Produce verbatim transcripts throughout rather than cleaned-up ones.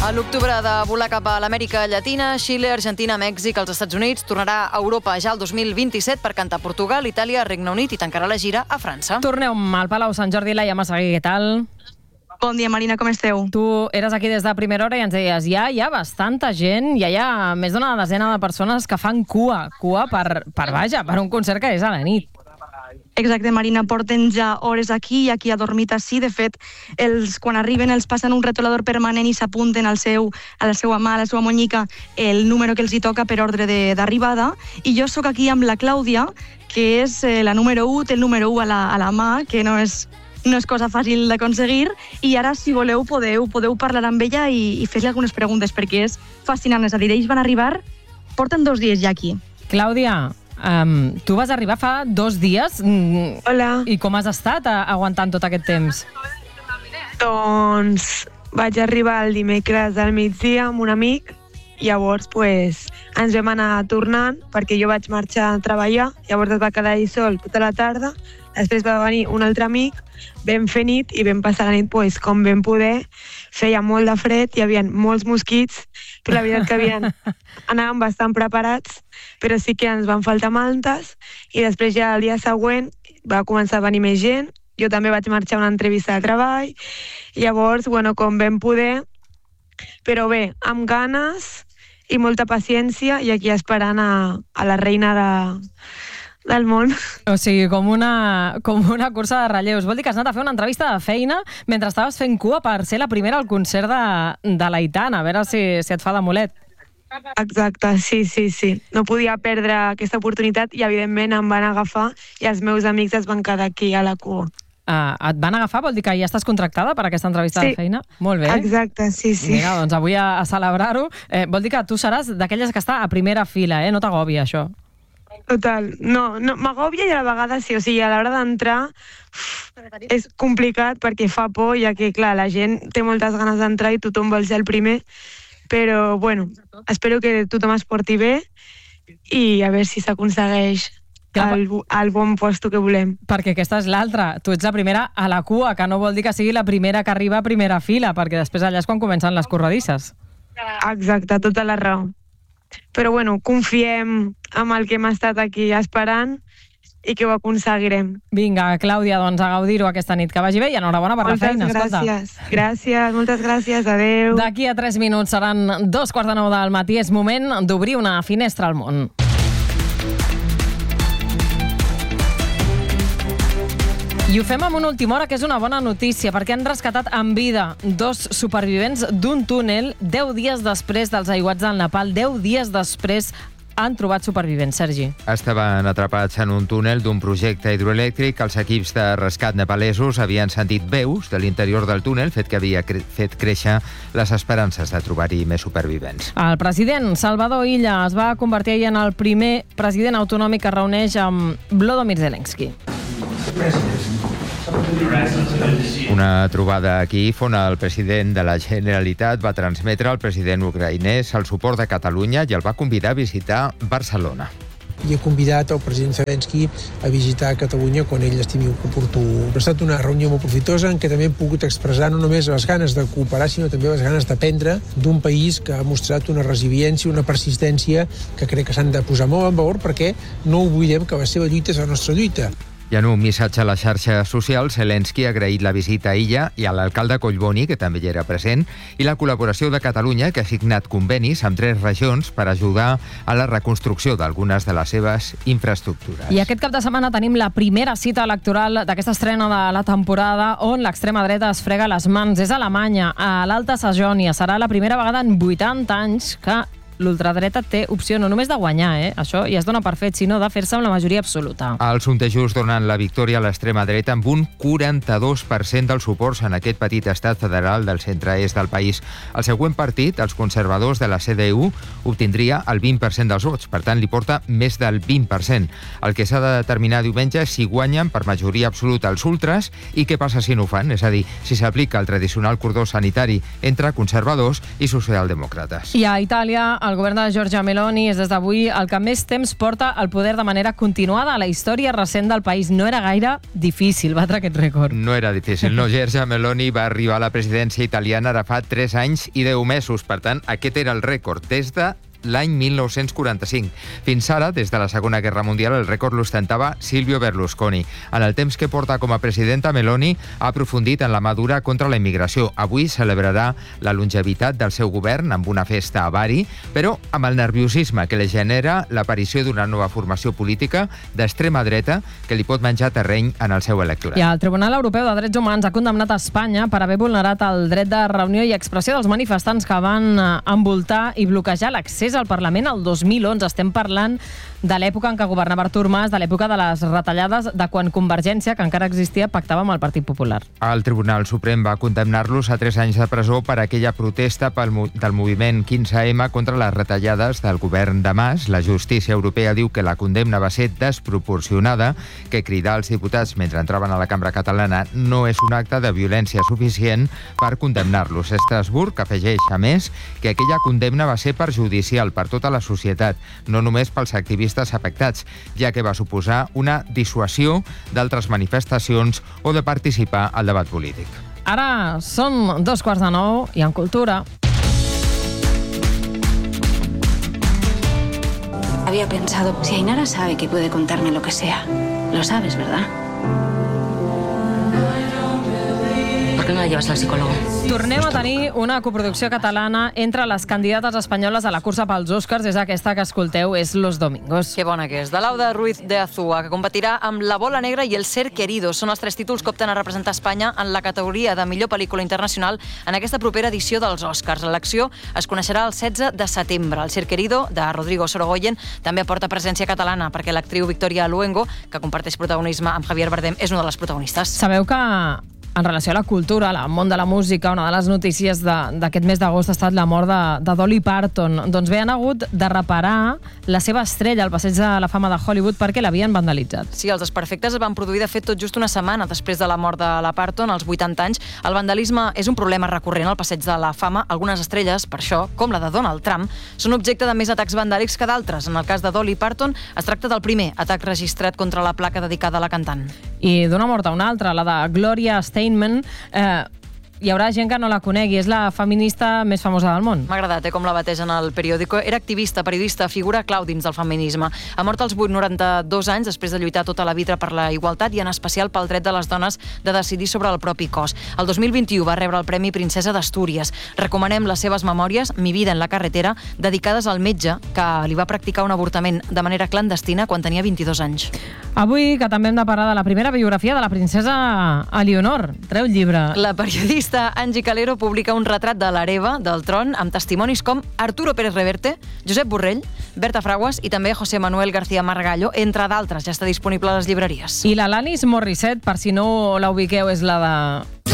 A l'octubre de volar cap a l'Amèrica Llatina, Xile, Argentina, Mèxic, els Estats Units, tornarà a Europa ja el dos mil vint-i-set per cantar a Portugal, Itàlia, Regne Unit i tancarà la gira a França. Torneu al Palau Sant Jordi, Laia Massaguer, què tal? Bon dia, Marina, com esteu? Tu eres aquí des de primera hora i ens deies, ja hi ha bastanta gent, ja hi ha més d'una desena de persones que fan cua, cua per, per vaja, per un concert que és a la nit. Exacte, Marina, porten ja hores aquí i aquí ha dormit així. De fet, els, quan arriben els passen un retolador permanent i s'apunten al seu, a la seva mà, a la seva monyica, el número que els hi toca per ordre d'arribada. I jo sóc aquí amb la Clàudia, que és eh, la número u, té el número u a la, a la mà, que no és, no és cosa fàcil d'aconseguir. I ara, si voleu, podeu, podeu parlar amb ella i, i fer-li algunes preguntes, perquè és fascinant. És a dir, ells van arribar, porten dos dies ja aquí. Clàudia, Um, tu vas arribar fa dos dies. Hola. I com has estat aguantant tot aquest temps? Doncs vaig arribar el dimecres al migdia amb un amic. Llavors pues, ens vam anar tornant perquè jo vaig marxar a treballar. Llavors es va quedar allà sol tota la tarda. Després va venir un altre amic, vam fer nit i vam passar la nit pues, com vam poder. Feia molt de fred, hi havia molts mosquits, però la veritat que havien, anàvem bastant preparats, però sí que ens van faltar mantes. I després ja el dia següent va començar a venir més gent. Jo també vaig marxar a una entrevista de treball. Llavors, bueno, com vam poder, però bé, amb ganes i molta paciència i aquí esperant a, a la reina de... del món. O sigui, com una, com una cursa de relleus. Vol dir que has anat a fer una entrevista de feina mentre estaves fent cua per ser la primera al concert de, de l'Aitana. A veure si, si et fa de mulet. Exacte, sí, sí, sí. No podia perdre aquesta oportunitat i, evidentment, em van agafar i els meus amics es van quedar aquí a la cua. Uh, et van agafar? Vol dir que ja estàs contractada per aquesta entrevista sí. de feina? Molt bé. Exacte, sí, sí. Vinga, doncs avui a, a celebrar-ho. Eh, vol dir que tu seràs d'aquelles que està a primera fila, eh? No t'agobia, això. Total. No, no m'agòbia i a la vegada sí. O sigui, a l'hora d'entrar és complicat perquè fa por, ja que, clar, la gent té moltes ganes d'entrar i tothom vol ser el primer. Però, bueno, espero que tothom es porti bé i a veure si s'aconsegueix el, el bon puesto que volem. Perquè aquesta és l'altra. Tu ets la primera a la cua, que no vol dir que sigui la primera que arriba a primera fila, perquè després allà és quan comencen les corredisses. Exacte, tota la raó. Però, bueno, confiem en el que hem estat aquí esperant i que ho aconseguirem. Vinga, Clàudia, doncs a gaudir-ho aquesta nit. Que vagi bé i enhorabona per moltes la feina. Gràcies. Escolta. Gràcies, moltes gràcies. Adéu. D'aquí a tres minuts seran dos quarts de nou del matí. És moment d'obrir una finestra al món. I ho fem amb una última hora, que és una bona notícia, perquè han rescatat en vida dos supervivents d'un túnel deu dies després dels aiguats del Nepal. deu dies després han trobat supervivents, Sergi. Estaven atrapats en un túnel d'un projecte hidroelèctric. Els equips de rescat nepalesos havien sentit veus de l'interior del túnel, fet que havia cre- fet créixer les esperances de trobar-hi més supervivents. El president Salvador Illa es va convertir ahir en el primer president autonòmic que reuneix amb Volodymyr Zelensky. Una trobada aquí on el president de la Generalitat va transmetre al president ucraïnès el suport de Catalunya i el va convidar a visitar Barcelona. I he convidat el president Zelensky a visitar Catalunya quan ell estimi oportú. Ha estat una reunió molt profitosa en què també hem pogut expressar no només les ganes de cooperar, sinó també les ganes d'aprendre d'un país que ha mostrat una resiliència, una persistència que crec que s'han de posar molt en valor perquè no oblidem que la seva lluita és la nostra lluita. I en un missatge a les xarxes socials, Zelensky ha agraït la visita a Illa i a l'alcalde Collboni, que també hi era present, i la col·laboració de Catalunya, que ha signat convenis amb tres regions per ajudar a la reconstrucció d'algunes de les seves infraestructures. I aquest cap de setmana tenim la primera cita electoral d'aquesta estrena de la temporada on l'extrema dreta es frega les mans. És a Alemanya, a l'Alta Sajònia. Serà la primera vegada en vuitanta anys que l'ultradreta té opció no només de guanyar, eh? Això ja es dona per fet, sinó de fer-se amb la majoria absoluta. Els sondejos donen la victòria a l'extrema dreta amb un quaranta-dos per cent dels suports en aquest petit estat federal del centre-est del país. El següent partit, els conservadors de la C D U, obtindria el vint per cent dels vots, per tant li porta més del vint per cent. El que s'ha de determinar diumenge és si guanyen per majoria absoluta els ultres i què passa si no ho fan, és a dir, si s'aplica el tradicional cordó sanitari entre conservadors i socialdemòcrates. I a Itàlia, el govern de Giorgia Meloni és des d'avui el que més temps porta al poder de manera continuada a la història recent del país. No era gaire difícil batre aquest rècord. No era difícil, no. Giorgia Meloni va arribar a la presidència italiana ara fa tres anys i deu mesos. Per tant, aquest era el rècord des de l'any mil nou-cents quaranta-cinc. Fins ara, des de la Segona Guerra Mundial, el rècord l'ostentava Silvio Berlusconi. En el temps que porta com a presidenta, Meloni ha aprofundit en la mà dura contra la immigració. Avui celebrarà la longevitat del seu govern amb una festa a Bari, però amb el nerviosisme que li genera l'aparició d'una nova formació política d'extrema dreta que li pot menjar terreny en el seu electorat. I el Tribunal Europeu de Drets Humans ha condemnat a Espanya per haver vulnerat el dret de reunió i expressió dels manifestants que van envoltar i bloquejar l'accés al Parlament el dos mil onze. Estem parlant de l'època en què governava Artur Mas, de l'època de les retallades, de quan Convergència, que encara existia, pactava amb el Partit Popular. El Tribunal Suprem va condemnar-los a tres anys de presó per aquella protesta pel, del moviment quinze ema contra les retallades del govern de Mas. La justícia europea diu que la condemna va ser desproporcionada, que cridar als diputats mentre entraven a la cambra catalana no és un acte de violència suficient per condemnar-los. Estrasburg afegeix, a més, que aquella condemna va ser perjudicial per tota la societat, no només pels activistes afectats, ja que va suposar una dissuasió d'altres manifestacions o de participar al debat polític. Ara són dos quarts de nou i en cultura. Había pensado, si Ainara sabe que puede contarme lo que sea, lo sabes, ¿verdad? ¿Por qué no la llevas al psicólogo? Tornem a tenir una coproducció catalana entre les candidates espanyoles a la cursa pels Oscars. És aquesta que escolteu, és Los Domingos. Que bona que és. De Lauda Ruiz de Azúa, que competirà amb La Bola Negra i El Ser Querido. Són els tres títols que opten a representar Espanya en la categoria de millor pel·lícula internacional en aquesta propera edició dels Oscars. L'elecció es coneixerà el setze de setembre. El Ser Querido, de Rodrigo Sorogoyen, també aporta presència catalana, perquè l'actriu Victoria Luengo, que comparteix protagonisme amb Javier Bardem, és una de les protagonistes. Sabeu que en relació a la cultura, al món de la música, una de les notícies d'aquest mes d'agost ha estat la mort de, de Dolly Parton. Doncs bé, han hagut de reparar la seva estrella al Passeig de la Fama de Hollywood perquè l'havien vandalitzat. Sí, els desperfectes es van produir, de fet, tot just una setmana després de la mort de la Parton, als vuitanta anys. El vandalisme és un problema recurrent al Passeig de la Fama. Algunes estrelles, per això, com la de Donald Trump, són objecte de més atacs vandàlics que d'altres. En el cas de Dolly Parton, es tracta del primer atac registrat contra la placa dedicada a la cantant. I d'una mort a una altra, la de Gloria Steinem, eh, hi haurà gent que no la conegui. És la feminista més famosa del món. M'ha agradat, eh, com la bategen al periòdico. Era activista, periodista, figura clau dins del feminisme. Ha mort als noranta-dos anys després de lluitar tota la vida per la igualtat i en especial pel dret de les dones de decidir sobre el propi cos. El dos mil vint-i-u va rebre el Premi Princesa d'Astúries. Recomanem les seves memòries, Mi vida en la carretera, dedicades al metge que li va practicar un avortament de manera clandestina quan tenia vint-i-dos anys. Avui, que també hem de parlar de la primera biografia de la princesa Eleonor. Treu el llibre. La periodista Angie Calero publica un retrat de l'hereva del tron amb testimonis com Arturo Pérez Reverte, Josep Borrell, Berta Fraguas i també José Manuel García Margallo, entre d'altres. Ja està disponible a les llibreries. I l'Alanis Morissette, per si no la ubiqueu, és la de...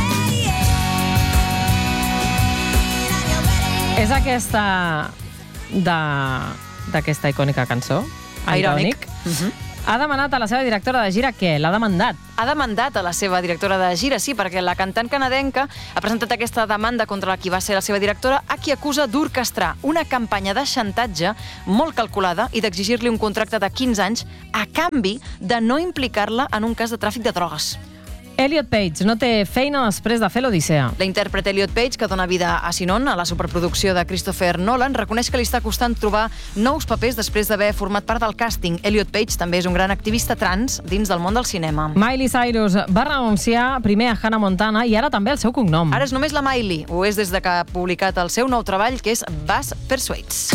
És aquesta de d'aquesta icònica cançó, Ironic. Uh-huh. Ha demanat a la seva directora de gira què? L'ha demandat. Ha demandat a la seva directora de gira, sí, perquè la cantant canadenca ha presentat aquesta demanda contra la qui va ser la seva directora, a qui acusa d'orquestrar una campanya de xantatge molt calculada i d'exigir-li un contracte de quinze anys a canvi de no implicar-la en un cas de tràfic de drogues. Elliot Page no té feina després de fer l'Odissea. La intèrpret Elliot Page, que dona vida a Sinon, a la superproducció de Christopher Nolan, reconeix que li està costant trobar nous papers després d'haver format part del càsting. Elliot Page també és un gran activista trans dins del món del cinema. Miley Cyrus va renunciar primer a Hannah Montana i ara també al seu cognom. Ara és només la Miley. Ho és des de que ha publicat el seu nou treball, que és Bass Persuades.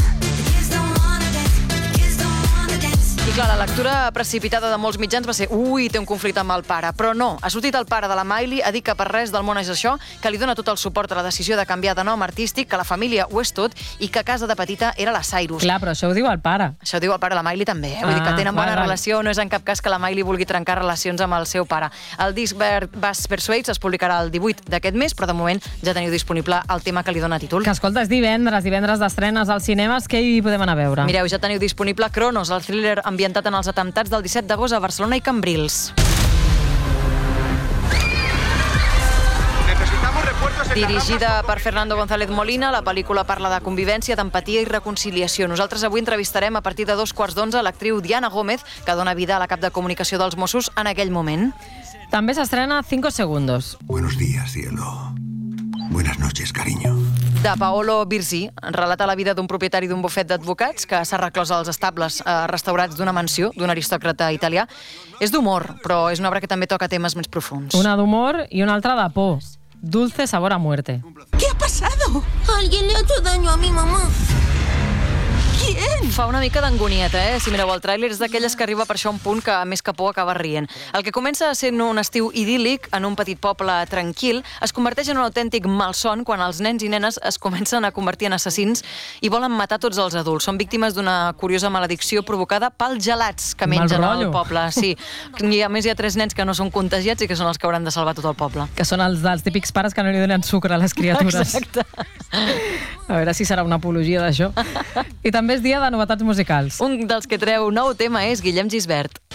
I clar, la lectura precipitada de molts mitjans va ser ui, té un conflicte amb el pare. Però no, ha sortit el pare de la Miley a dir que per res del món és això, que li dona tot el suport a la decisió de canviar de nom artístic, que la família ho és tot i que a casa de petita era la Cyrus. Clar, però això ho diu el pare. Això ho diu el pare de la Miley també, eh? Vull dir que tenen bona val, val. relació, no és en cap cas que la Miley vulgui trencar relacions amb el seu pare. El disc Bass Persuades es publicarà el divuit d'aquest mes, però de moment ja teniu disponible el tema que li dona títol. Que escolta, és divendres, divendres d'estrenes als cinemes, què hi podem anar a veure? Mireu, ja teniu disponible Cronos, el thriller ambientat en els atemptats del disset d'agost a Barcelona i Cambrils. Dirigida per Fernando González Molina, la pel·lícula parla de convivència, d'empatia i reconciliació. Nosaltres avui entrevistarem a partir de dos quarts d'onze l'actriu Diana Gómez, que dona vida a la cap de comunicació dels Mossos en aquell moment. També s'estrena cinco segundos. Buenos días, cielo. Buenas noches, cariño. De Paolo Virzì, relata la vida d'un propietari d'un bufet d'advocats que s'ha reclòs als estables eh, restaurats d'una mansió d'un aristòcrata italià. És d'humor, però és una obra que també toca temes més profuns. Una d'humor i una altra de por. Dulce sabor a muerte. ¿Qué ha pasado? Alguien le ha hecho daño a mi mamá. ¿Quién? Fa una mica d'angonieta, eh? Si mireu el tràiler, és d'aquelles que arriba per això a un punt que, més que por, acaba rient. El que comença sent un estiu idíl·lic en un petit poble tranquil es converteix en un autèntic malson quan els nens i nenes es comencen a convertir en assassins i volen matar tots els adults. Són víctimes d'una curiosa maledicció provocada pels gelats que mengen al poble. Sí. I a més hi ha tres nens que no són contagiats i que són els que hauran de salvar tot el poble. Que són els dels típics pares que no li donen sucre a les criatures. Exacte. A veure si serà una apologia d'això. I també és dia de novetats musicals. Un dels que treu nou tema és Guillem Gisbert.